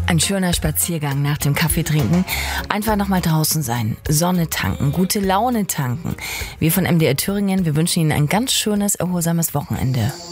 Ein schöner Spaziergang nach dem Kaffee trinken. Einfach nochmal draußen sein, Sonne tanken, gute Laune tanken. Wir von MDR Thüringen, wir wünschen Ihnen ein ganz schönes, erholsames Wochenende.